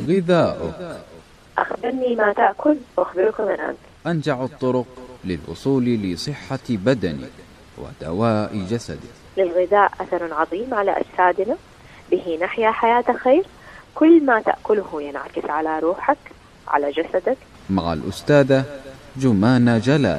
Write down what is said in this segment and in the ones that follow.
غذاؤك. أخبرني ما تأكل وأخبرك من أنت. أنجع الطرق للوصول لصحة بدنك ودواء جسدك. للغذاء أثر عظيم على أجسادنا، به نحيا حياة خير. كل ما تأكله ينعكس على روحك، على جسدك. مع الأستاذة جمانة جلال.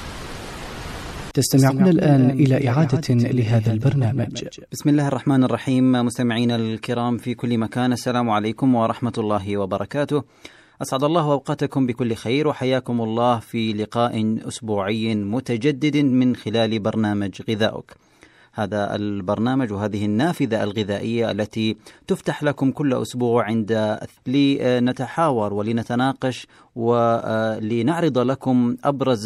تستمعون الآن إلى إعادة لهذا البرنامج. بسم الله الرحمن الرحيم. مستمعينا الكرام في كل مكان، السلام عليكم ورحمة الله وبركاته. أسعد الله أوقاتكم بكل خير، وحياكم الله في لقاء أسبوعي متجدد من خلال برنامج غذاؤك. هذا البرنامج وهذه النافذة الغذائية التي تفتح لكم كل أسبوع لنتحاور ولنتناقش ولنعرض لكم أبرز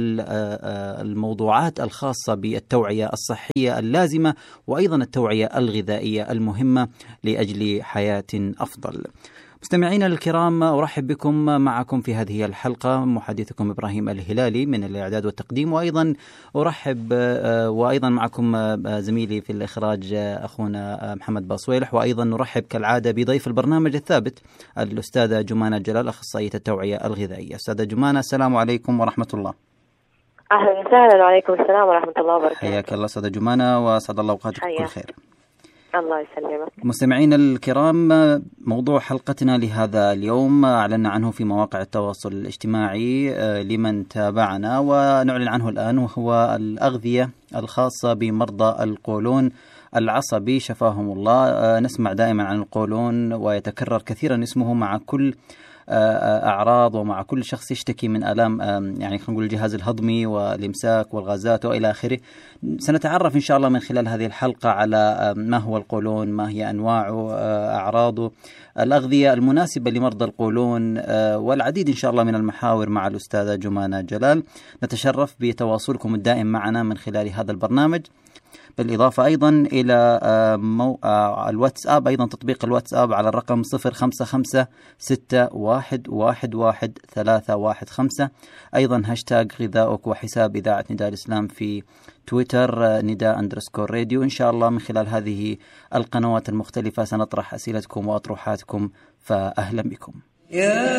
الموضوعات الخاصة بالتوعية الصحية اللازمة، وأيضا التوعية الغذائية المهمة لأجل حياة أفضل. مستمعينا الكرام، أرحب بكم معكم في هذه الحلقة محدثكم إبراهيم الهلالي من الإعداد والتقديم، وأيضا أرحب وأيضا معكم زميلي في الإخراج أخونا محمد باصويلح، وأيضا نرحب كالعادة بضيف البرنامج الثابت الأستاذة جمانة جلال، أخصائية التوعية الغذائية. أستاذة جمانة، السلام عليكم ورحمة الله. أهلا وسهلا. وعليكم السلام ورحمة الله وبركاته. حياك الله أستاذة جمانة، وأسعد الله أوقاتك بكل خير. الله يسلمك. مستمعين الكرام، موضوع حلقتنا لهذا اليوم أعلنا عنه في مواقع التواصل الاجتماعي لمن تابعنا، ونعلن عنه الآن، وهو الأغذية الخاصة بمرضى القولون العصبي شفاهم الله. نسمع دائما عن القولون ويتكرر كثيرا اسمه مع كل أعراض ومع كل شخص يشتكي من آلام، يعني خلينا نقول الجهاز الهضمي والإمساك والغازات وإلى آخره. سنتعرف إن شاء الله من خلال هذه الحلقة على ما هو القولون، ما هي أنواعه، أعراضه، الأغذية المناسبة لمرضى القولون، والعديد إن شاء الله من المحاور مع الأستاذة جمانة جلال. نتشرف بتواصلكم الدائم معنا من خلال هذا البرنامج، بالإضافة أيضا إلى الواتساب، أيضا تطبيق الواتساب على الرقم 0556111315، أيضا هاشتاج غذاؤك، وحساب إذاعة نداء الإسلام في تويتر نداء_راديو. إن شاء الله من خلال هذه القنوات المختلفة سنطرح أسئلتكم وأطروحاتكم، فأهلا بكم.